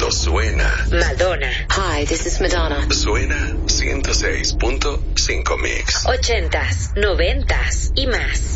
cuando suena. Madonna. Hi, this is Madonna. Suena 106.5 Mix. 80s, 90s y más.